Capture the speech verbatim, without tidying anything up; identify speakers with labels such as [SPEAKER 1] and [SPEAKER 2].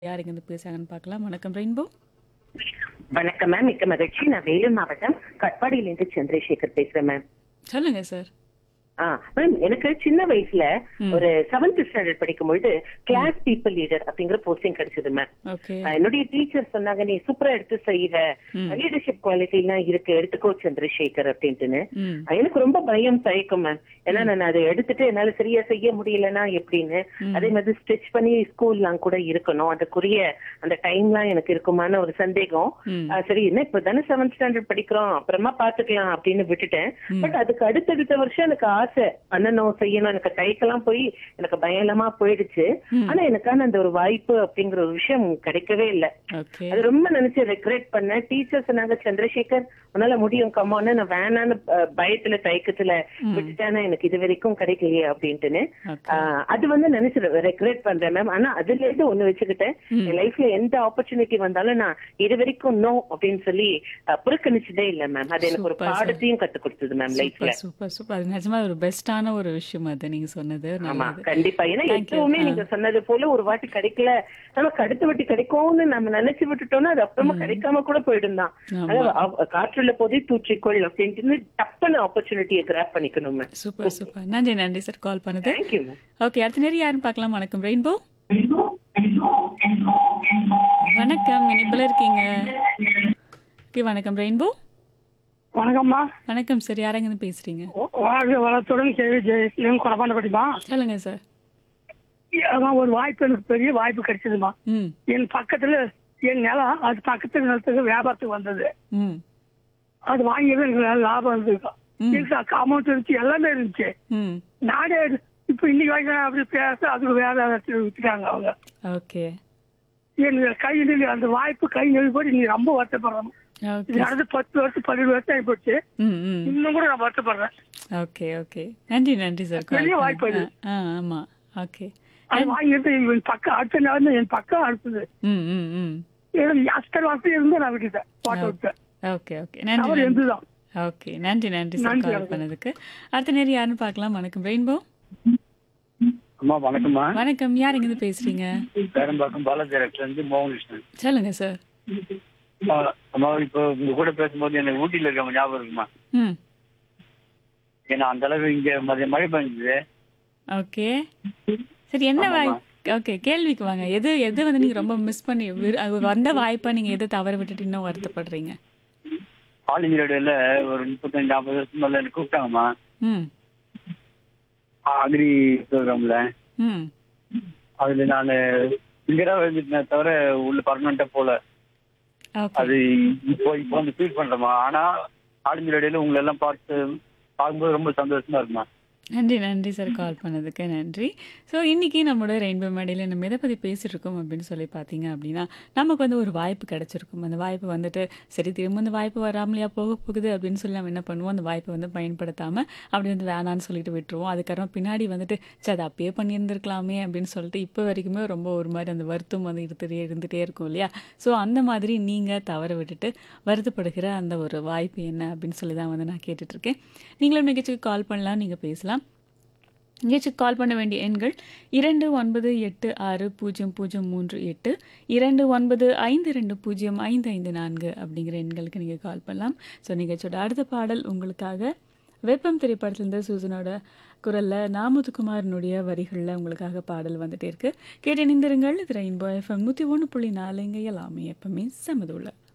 [SPEAKER 1] யார் இங்கேருந்து பேசுறாங்கன்னு பார்க்கலாம். வணக்கம் ரெயின்போ.
[SPEAKER 2] வணக்கம் மேம். மிக்க மகிழ்ச்சி. நான் வேலூர் மாவட்டம் கட்பாடியிலிருந்து சந்திரசேகர் பேசுறேன் மேம்.
[SPEAKER 1] சொல்லுங்க சார்.
[SPEAKER 2] ஆ மேம், எனக்கு சின்ன வயசுல
[SPEAKER 1] ம்.
[SPEAKER 2] ஒரு செவன்த் ஸ்டாண்டர்ட் படிக்கும் பொழுது கிளாஸ் பீப்புள் லீடர் அப்படிங்கிற போஸ்டிங் கிடைச்சது மேம்.
[SPEAKER 1] ஓகே.
[SPEAKER 2] ஆஹ் என்னுடைய டீச்சர் சொன்னாங்க, நீ சூப்பரா எடுத்து செய்யற,
[SPEAKER 1] ம்.
[SPEAKER 2] லீடர்ஷிப் குவாலிட்டி எல்லாம் இருக்கு, எடுத்துக்கோ சந்திரசேகர் அப்படின்ட்டுன்னு.
[SPEAKER 1] ம்.
[SPEAKER 2] ஆஹ் எனக்கு ரொம்ப பயம் தயக்கம் மேம். ஏன்னா நான் அதை எடுத்துட்டு என்னால சரியா செய்ய முடியலன்னா எப்படின்னு.
[SPEAKER 1] ம்.
[SPEAKER 2] அதே மாதிரி ஸ்டிச் பண்ணி ஸ்கூல்லாம் கூட இருக்கணும், அதுக்குரிய அந்த டைம்லாம் எனக்கு இருக்குமான ஒரு சந்தேகம்.
[SPEAKER 1] ம்.
[SPEAKER 2] ஆஹ் சரி, என்ன இப்பதானே செவன்த் ஸ்டாண்டர்ட் படிக்கிறோம், அப்புறமா பாத்துக்கலாம் அப்படின்னு விட்டுட்டேன்.
[SPEAKER 1] ம்.
[SPEAKER 2] பட் அதுக்கு அடுத்தடுத்த வருஷம் எனக்கு ஆசை பண்ணணும், செய்யணும். எனக்கு கைக்கெல்லாம் போய் எனக்கு பயலமா போயிடுச்சு.
[SPEAKER 1] ம்.
[SPEAKER 2] ஆனா எனக்கான அந்த ஒரு வாய்ப்பு அப்படிங்கிற ஒரு விஷயம் கிடைக்கவே இல்லை.
[SPEAKER 1] ஓகே.
[SPEAKER 2] அது ரொம்ப நினைச்சு ரெக்ரெட் பண்ணேன். டீச்சர் சொன்னாங்க, சந்திரசேகர் உன்னால முடியும், கம்மான்னு. நான் வேணான்னு அஹ், பயத்துல தயக்கத்துல
[SPEAKER 1] ம்.
[SPEAKER 2] விட்டுட்டேன்னா எனக்கு இது வரைக்கும் கிடைக்கலையே அப்படின்ட்டுன்னு.
[SPEAKER 1] ஓகே.
[SPEAKER 2] ஆஹ், அது வந்து நினைச்சு ரெக்ரெட் பண்றேன் மேம். ஆனா அதுல இருந்து ஒண்ணு வச்சுக்கிட்டேன்,
[SPEAKER 1] ம்.
[SPEAKER 2] என் லைஃப்ல எந்த ஆப்பர்ச்சுனிட்டி வந்தாலும் நான் இது வரைக்கும் நோ அப்படின்னு சொல்லி அஹ், புறக்கணிச்சதே இல்லை மேம். அது எனக்கு ஒரு
[SPEAKER 1] சூப்பர் சார்.
[SPEAKER 2] பாடத்தையும் கத்து கொடுத்தது மேம் லைஃப்ல.
[SPEAKER 1] Super super super. அது நிஜமா ஒரு பெஸ்டான ஒரு விஷயம் அது நீங்க சொன்னது.
[SPEAKER 2] ஆமா,
[SPEAKER 1] நல்லது.
[SPEAKER 2] கண்டிப்பா. ஏன்னா
[SPEAKER 1] Thank you.
[SPEAKER 2] எப்பவுமே
[SPEAKER 1] ஆ.
[SPEAKER 2] நீங்க சொன்னது போல ஒரு வாட்டி கிடைக்கல, நமக்கு அடுத்த வாட்டி கிடைக்கும்னு நம்ம நினைச்சு விட்டுட்டோம்னா அது அப்புறமா
[SPEAKER 1] ம்.
[SPEAKER 2] கிடைக்காம கூட போயிடும் தான்.
[SPEAKER 1] ஆமா.
[SPEAKER 2] அதாவது அவ- காற்றுள்ள போதே தூற்றிக்கொள் அப்படின்ட்டு டப்புன்னு ஆப்பர்ச்சுனிட்டியை கிராப் பண்ணிக்கணும் மேம்.
[SPEAKER 1] Super super. நன்றி நன்றி சார் கால் பண்ணது.
[SPEAKER 2] Thank you ma'am.
[SPEAKER 1] ஓகே, அடுத்த நேரம் யாருன்னு பார்க்கலாம். வணக்கம் ரெயின்போ. வணக்கம், இனிப்புல இருக்கீங்க. ஓகே, வணக்கம் ரெயின்போ.
[SPEAKER 3] வணக்கம்மா.
[SPEAKER 1] வணக்கம் சார், யாரங்க பேசுறீங்க?
[SPEAKER 3] வாழ்க வளத்துடன் கேள்வி ஜெயசீலம் குறப்பாண்ட படிமா.
[SPEAKER 1] சொல்லுங்க சார்.
[SPEAKER 3] அதான் ஒரு வாய்ப்பு, எனக்கு பெரிய வாய்ப்பு கிடைச்சதுமா.
[SPEAKER 1] ம்.
[SPEAKER 3] என் பக்கத்துல என் நிலம், அது பக்கத்து நிலத்துக்கு வியாபாரத்துக்கு வந்தது.
[SPEAKER 1] ம்.
[SPEAKER 3] அது வாங்கியது எனக்கு நல்ல லாபம் இருந்தது.
[SPEAKER 1] ம்.
[SPEAKER 3] எனக்கு அமௌண்ட் இருந்துச்சு, எல்லாமே இருந்துச்சு.
[SPEAKER 1] ம்.
[SPEAKER 3] நானே இப்ப இன்னைக்கு வாங்கி அப்படி பேச அதுக்கு வேற இடத்துல வித்துட்டாங்க அவங்க.
[SPEAKER 1] ஓகே.
[SPEAKER 3] எனக்கு கை நெல்லி அந்த வாய்ப்பு கை நெல்லி போய் நீ ரொம்ப வருத்தப்படுறேன்.
[SPEAKER 1] ஓகே.
[SPEAKER 3] இது நடந்து பத்து வருஷம் பன்னெண்டு வருஷம் ஆகி போச்சு.
[SPEAKER 1] ம். ம்.
[SPEAKER 3] இன்னும் கூட நான் வருத்தப்படுறேன்.
[SPEAKER 1] Okay okay. நன்றி நன்றி சார். கால்
[SPEAKER 3] பெரிய வாய்ப்பு
[SPEAKER 1] பண்ணி-
[SPEAKER 3] அது.
[SPEAKER 1] ஆ ஆ, ஆமா. ஓகே.
[SPEAKER 3] அது வாங்கிட்டு என் பக்கம் அடுத்த நாள் என் பக்கம் அடுத்தது
[SPEAKER 1] ம் ம் ம்.
[SPEAKER 3] அஸ்கர் வார்த்தை இருந்து நான் விட்டுட்டேன், போட்டு விட்டேன்.
[SPEAKER 1] Okay okay. நன்றி
[SPEAKER 3] அவர்
[SPEAKER 1] நன்றி.
[SPEAKER 3] எந்துதான்.
[SPEAKER 1] ஓகே, நன்றி நன்றி சார்
[SPEAKER 3] நன்றி,
[SPEAKER 1] கால்
[SPEAKER 3] வணக்கம்.
[SPEAKER 1] பண்ணதுக்கு. அடுத்த நேரம் யாருன்னு பார்க்கலாம். வணக்கம் ரெயின்போ.
[SPEAKER 4] அம்மா வணக்கம்மா.
[SPEAKER 1] வணக்கம், யார் இங்கிருந்து பேசுறீங்க?
[SPEAKER 4] பேரம்பாக்கம் பாலாஜி இருந்து மோகன்கிருஷ்ணன்.
[SPEAKER 1] சொல்லுங்க சார்.
[SPEAKER 4] அம்மா, அம்மா இப்போ உங்க கூட பேசும்போது எனக்கு ஊட்டியில இருக்க ஞாபகம் இருக்குமா?
[SPEAKER 1] ம்.
[SPEAKER 4] ஏன்னா அந்த அளவு இங்க மதிய மழை பெஞ்சது.
[SPEAKER 1] ஓகே. சரி, என்ன வாய்
[SPEAKER 4] ஆமாம்மா.
[SPEAKER 1] ஓகே, கேள்விக்கு வாங்க. எது எது வந்து நீங்க ரொம்ப மிஸ் பண்ணி விரு- அது வந்த வாய்ப்பை நீங்க எது தவற விட்டுட்டு இன்னும் வருத்தப்படுறீங்க?
[SPEAKER 4] ஆல் இந்தியா ரேடியோல ஒரு முப்பத்தஞ்சு நாற்பது வருஷம் மேல எனக்கு கூப்பிட்டாங்கம்மா,
[SPEAKER 1] ம்.
[SPEAKER 4] அக்ரி ப்ரோக்ராம்ல.
[SPEAKER 1] ம்.
[SPEAKER 4] அதுல நான் இங்கதான் எழுதிட்டேன் தவிர உள்ள பர்மனண்டா போல.
[SPEAKER 1] ஓகே.
[SPEAKER 4] அது இப்போ இப்போ வந்து ஃபீல் பண்றேம்மா. ஆனா ஆல் இந்தியா ரேடியோல உங்களை எல்லாம் பார்த்து பார்க்கும்போது ரொம்ப சந்தோஷமா இருக்குமா.
[SPEAKER 1] நன்றி நன்றி சார் கால் பண்ணதுக்கு நன்றி. ஸோ இன்றைக்கி நம்மளோட ரெயின்போ மேடையில் நம்ம எதை பற்றி பேசியிருக்கோம் அப்படின்னு சொல்லி பார்த்தீங்க அப்படின்னா, நமக்கு வந்து ஒரு வாய்ப்பு கிடச்சிருக்கும். அந்த வாய்ப்பு வந்துட்டு சரி திரும்ப அந்த வாய்ப்பு வராமலையா போக போகுது அப்படின்னு சொல்லி நம்ம என்ன பண்ணுவோம், அந்த வாய்ப்பை வந்து பயன்படுத்தாமல் அப்படி வந்து வேணான்னு சொல்லிட்டு விட்டுருவோம். அதுக்கப்புறம் பின்னாடி வந்துட்டு சரி அதை அப்பயே பண்ணியிருந்துருக்கலாமே அப்படின்னு சொல்லிட்டு இப்போ வரைக்குமே ரொம்ப ஒரு மாதிரி அந்த வருத்தம் வந்து இருந்துகிட்டே இருந்துகிட்டே இருக்கும் இல்லையா? ஸோ அந்த மாதிரி நீங்கள் தவற விட்டுட்டு வருத்தப்படுகிற அந்த ஒரு வாய்ப்பு என்ன அப்படின்னு சொல்லி தான் வந்து நான் கேட்டுட்ருக்கேன். நீங்களும் நிகழ்ச்சிக்கு கால் பண்ணலாம், நீங்கள் பேசலாம். நிகழ்ச்சிக்கு கால் பண்ண வேண்டிய எண்கள் இரண்டு ஒன்பது எட்டு ஆறு பூஜ்ஜியம் பூஜ்ஜியம் மூன்று எட்டு, இரண்டு ஒன்பது ஐந்து ரெண்டு பூஜ்ஜியம் ஐந்து ஐந்து நான்கு அப்படிங்கிற எண்களுக்கு நீங்கள் கால் பண்ணலாம். ஸோ நிகழ்ச்சியோட அடுத்த பாடல் உங்களுக்காக வெப்பம் திரைப்படத்திலிருந்து சூசனோட குரலில் நாமுத்துக்குமாரனுடைய வரிகளில் உங்களுக்காக பாடல் வந்துட்டே இருக்கு. கேட்டு இணைந்திருங்கள். இது ரெயின்போ எஃப்எம் நூற்றி ஒன்று புள்ளி நாலு. இங்கே எல்லாமே எப்பவுமே சமதுள்ள